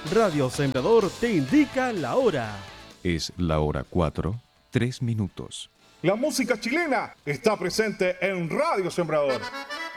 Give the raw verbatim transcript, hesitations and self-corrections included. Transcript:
Radio Sembrador te indica la hora. Es la hora cuatro, tres minutos. La música chilena está presente en Radio Sembrador.